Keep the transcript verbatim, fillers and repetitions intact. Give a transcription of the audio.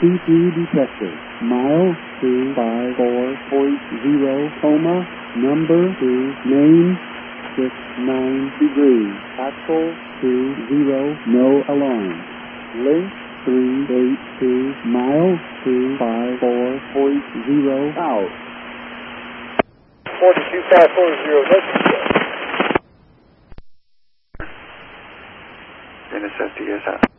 C P detector. Mile two five four point zero, coma, number two, name, six nine degrees. Axle two zero, no alarm. Link three eight two, mile two five four point zero, out. forty-two five forty, next. N S S D S out.